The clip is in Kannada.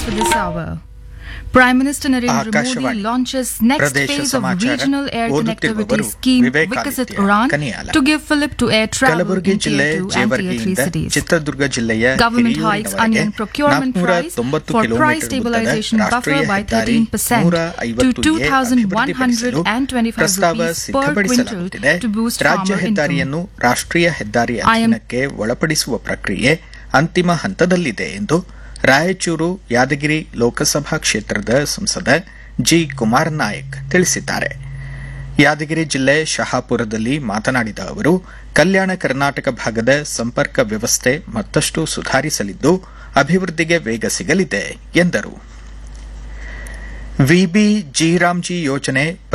for this hour. Prime Minister Narendra Modi Akashvani launches next Pradesh phase of ಸಮಾಚಾರ regional air connectivity ಓದುತ್ತಿರುವವರು scheme Vivekaditya Vikasit Uran Kaniyala. to give fillip to air travel Kalaburagi in ಜಿಲ್ಲೆ Tier 2 and Tier 3 ಜೇವರ್ಗಿಯಿಂದ cities. Chitradurga ಜಿಲ್ಲೆಯ Government hikes onion procurement price for price stabilization buffer by 13% to 2,125 rupees per quintal to boost ರಾಜ್ಯ farmer ಹೆದ್ದಾರಿಯನ್ನು income. ರಾಷ್ಟ್ರೀಯ ಹೆದ್ದಾರಿ ಅಧೀನಕ್ಕೆ ಒಳಪಡಿಸುವ ಪ್ರಕ್ರಿಯೆ ಅಂತಿಮ ಹಂತದಲ್ಲಿದೆ ಎಂದು ರಾಯಚೂರು ಯಾದಗಿರಿ ಲೋಕಸಭಾ ಕ್ಷೇತ್ರದ ಸಂಸದ ಜಿ ಕುಮಾರ್ ನಾಯಕ್ ತಿಳಿಸಿದ್ದಾರೆ. ಯಾದಗಿರಿ ಜಿಲ್ಲೆ ಶಹಾಪುರದಲ್ಲಿ ಮಾತನಾಡಿದ ಅವರು, ಕಲ್ಯಾಣ ಕರ್ನಾಟಕ ಭಾಗದ ಸಂಪರ್ಕ ವ್ಯವಸ್ಥೆ ಮತ್ತಷ್ಟು ಸುಧಾರಿಸಲಿದ್ದು ಅಭಿವೃದ್ಧಿಗೆ ವೇಗ ಸಿಗಲಿದೆ ಎಂದರು. ವಿಬಿ ಜಿ ರಾಮ್ಜಿ ಯೋಜನೆ